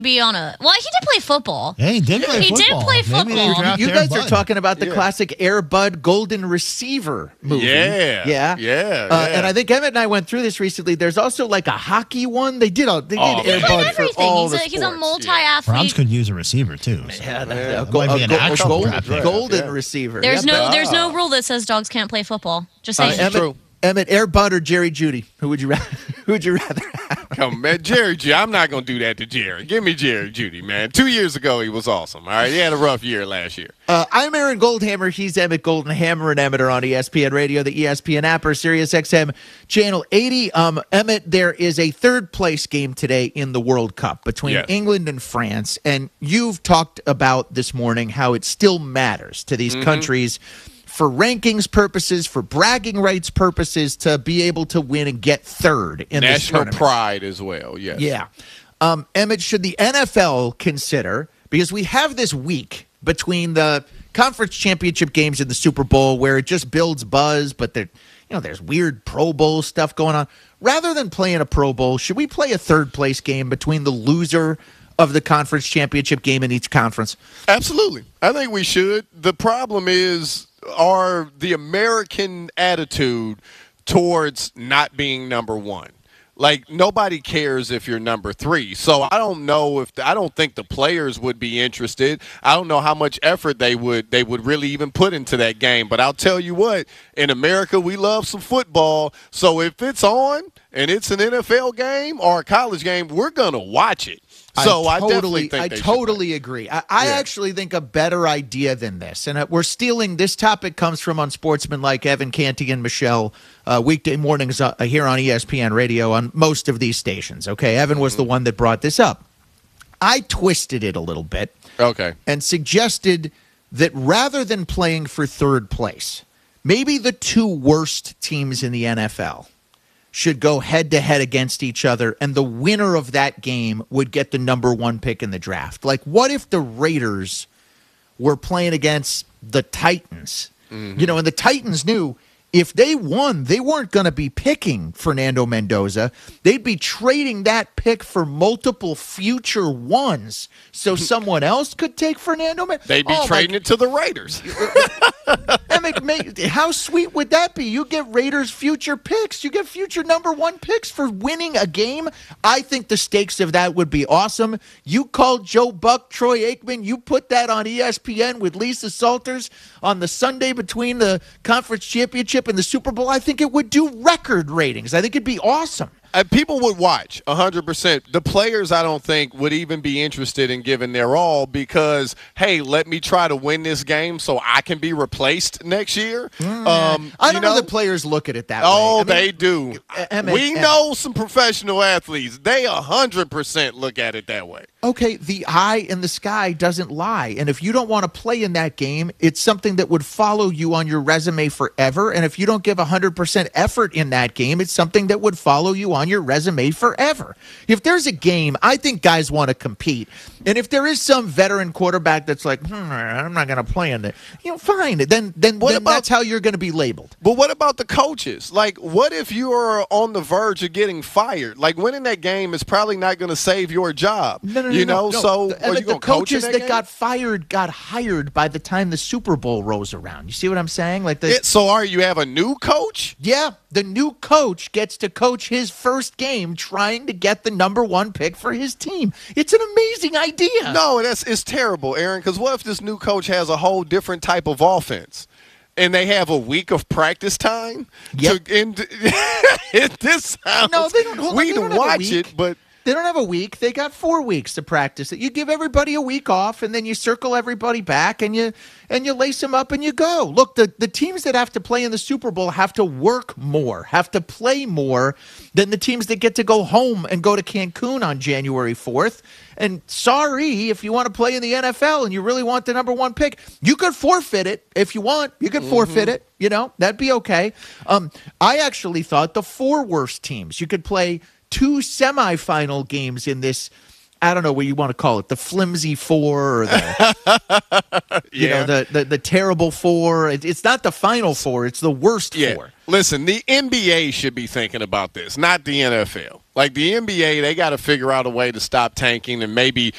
be on a. Well, he did play football. Yeah, he did play He did football. play Maybe they football. draft You Air guys are Bud. talking about the classic Air Bud Golden Receiver movie. Yeah. And I think Emmett and I went through this recently. There's also like a hockey one. They did Air He Bud played for everything. all He's the a, he's a sports. multi-athlete. Browns could use a receiver too. So. Yeah, That might be an actual draft pick. golden receiver. There's Yep. there's no rule that says dogs can't play football. Just saying. Emmett, Air Bud or Jerry Judy? Who would you rather? Who would you rather have? Come, man, Jerry Judy. I'm not going to do that to Jerry. Give me Jerry Judy, man. 2 years ago, he was awesome. All right, he had a rough year last year. I'm Aaron Goldhammer. He's Emmett Goldenhammer, and Emmett are on ESPN Radio, the ESPN app, or Sirius XM Channel 80. Emmett, there is a third-place game today in the World Cup between England and France, and you've talked about this morning how it still matters to these countries for rankings purposes, for bragging rights purposes, to be able to win and get third in this National tournament. pride as well, yes. Yeah. Emmett, should the NFL consider, because we have this week between the conference championship games and the Super Bowl where it just builds buzz, but there's weird Pro Bowl stuff going on. Rather than playing a Pro Bowl, should we play a third-place game between the loser of the conference championship game in each conference? Absolutely. I think we should. The problem is the American attitude towards not being number one. Like, nobody cares if you're number 3. So I don't think the players would be interested. I don't know how much effort they would really even put into that game. But I'll tell you what, in America, we love some football. So if it's on and it's an NFL game or a college game, we're going to watch it. So I totally agree. I actually think a better idea than this, and we're stealing this topic comes from unsportsmanlike Evan Canty and Michelle weekday mornings here on ESPN Radio on most of these stations. Okay, Evan was the one that brought this up. I twisted it a little bit, and suggested that rather than playing for third place, maybe the 2 worst teams in the NFL should go head-to-head against each other, and the winner of that game would get the number 1 pick in the draft. Like, what if the Raiders were playing against the Titans? And the Titans knew if they won, they weren't going to be picking Fernando Mendoza. They'd be trading that pick for multiple future ones so someone else could take Fernando Mendoza. They'd be trading it to the Raiders. How sweet would that be? You get Raiders future picks. You get future number 1 picks for winning a game. I think the stakes of that would be awesome. You called Joe Buck, Troy Aikman. You put that on ESPN with Lisa Salters on the Sunday between the conference championship and the Super Bowl. I think it would do record ratings. I think it'd be awesome. People would watch 100%. The players, I don't think, would even be interested in giving their all because, hey, let me try to win this game so I can be replaced next year. I don't know that players look at it that way. Oh, they do. We know some professional athletes. They 100% look at it that way. Okay, the eye in the sky doesn't lie. And if you don't want to play in that game, it's something that would follow you on your resume forever. And if you don't give 100% effort in that game, it's something that would follow you on your resume forever. If there's a game, I think guys want to compete. And if there is some veteran quarterback that's like, I'm not going to play in it, fine. Then that's how you're going to be labeled. But what about the coaches? Like, what if you are on the verge of getting fired? Like, winning that game is probably not going to save your job. No. So are you the coaches that got fired got hired by the time the Super Bowl rolls around. You see what I'm saying? You have a new coach? Yeah, the new coach gets to coach his first game trying to get the number 1 pick for his team. It's an amazing idea. No, it's terrible, Aaron, because what if this new coach has a whole different type of offense? And they have a week of practice time? Yep. This sounds, no, they don't. We can watch it, but they don't have a week. They got 4 weeks to practice it. You give everybody a week off, and then you circle everybody back, and you lace them up, and you go. Look, the teams that have to play in the Super Bowl have to work more, have to play more than the teams that get to go home and go to Cancun on January 4th. And sorry, if you want to play in the NFL and you really want the number 1 pick, you could forfeit it if you want. You could forfeit it. That'd be okay. I actually thought the 4 worst teams, you could play 2 semifinal games in this, I don't know what you want to call it, the flimsy 4 or the terrible 4. It's not the final 4, it's the worst 4. Listen, the NBA should be thinking about this, not the NFL. Like the NBA, they got to figure out a way to stop tanking and maybe